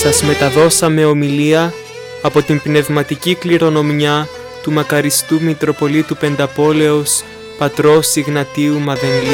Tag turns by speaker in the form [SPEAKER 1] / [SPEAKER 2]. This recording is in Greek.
[SPEAKER 1] σας μεταδώσαμε ομιλία από την πνευματική κληρονομιά του μακαριστού Μητροπολίτου Πενταπόλεως Πατρός Ιγνατίου Μαδενλίου.